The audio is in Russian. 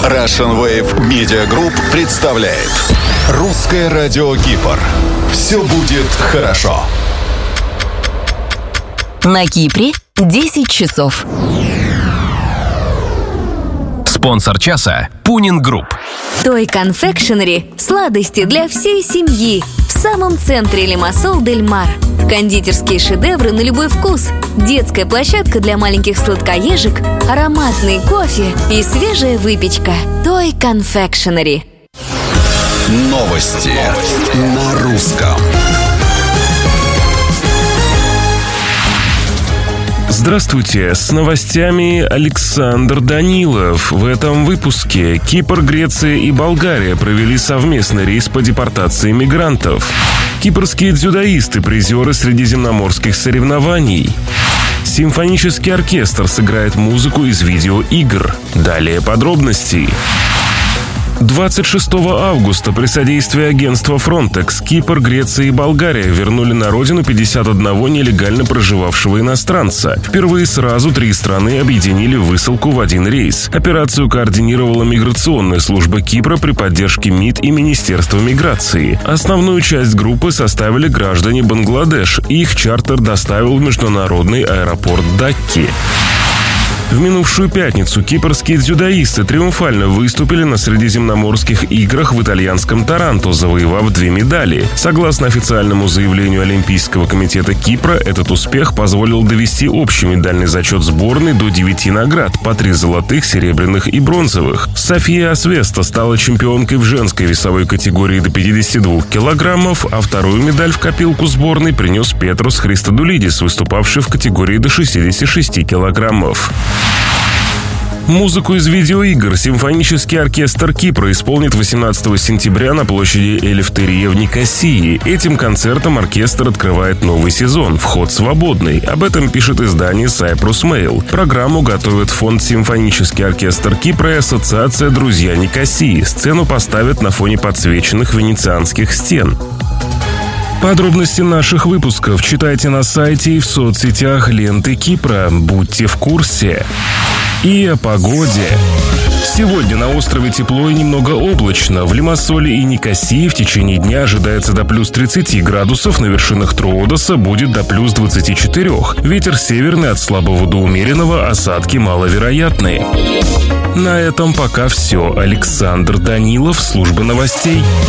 Russian Wave Media Group представляет Русское радио Кипр. Все будет хорошо. На Кипре 10 часов. Спонсор часа – Пунин Групп. Той Confectionery – сладости для всей семьи. В самом центре Лимассол Дель Мар. Кондитерские шедевры на любой вкус. Детская площадка для маленьких сладкоежек, ароматный кофе и свежая выпечка. Той Confectionery. Новости на русском. Здравствуйте, с новостями Александр Данилов. В этом выпуске Кипр, Греция и Болгария провели совместный рейс по депортации мигрантов. Кипрские дзюдоисты – призеры средиземноморских соревнований. Симфонический оркестр сыграет музыку из видеоигр. Далее подробности. 26 августа при содействии агентства Frontex Кипр, Греция и Болгария вернули на родину 51 нелегально проживавшего иностранца. Впервые сразу 3 страны объединили высылку в один рейс. Операцию координировала миграционная служба Кипра при поддержке МИД и Министерства миграции. Основную часть группы составили граждане Бангладеш, и их чартер доставил в международный аэропорт Дакки. В минувшую пятницу кипрские дзюдоисты триумфально выступили на Средиземноморских играх в итальянском Таранто, завоевав 2 медали. Согласно официальному заявлению Олимпийского комитета Кипра, этот успех позволил довести общий медальный зачет сборной до 9 наград, по 3 золотых, серебряных и бронзовых. София Асвеста стала чемпионкой в женской весовой категории до 52 килограммов, а вторую медаль в копилку сборной принес Петрос Христодулидис, выступавший в категории до 66 килограммов. Музыку из видеоигр симфонический оркестр Кипра исполнит 18 сентября на площади Элефтерия в Никосии. Этим концертом оркестр открывает новый сезон. Вход свободный. Об этом пишет издание Cyprus Mail. Программу готовят фонд «Симфонический оркестр Кипра» и ассоциация «Друзья Никосии». Сцену поставят на фоне подсвеченных венецианских стен. Подробности наших выпусков читайте на сайте и в соцсетях ленты Кипра. Будьте в курсе. И о погоде. Сегодня на острове тепло и немного облачно. В Лимассоле и Никосии в течение дня ожидается до плюс 30 градусов, на вершинах Троодоса будет до плюс 24. Ветер северный от слабого до умеренного, осадки маловероятны. На этом пока все. Александр Данилов, служба новостей.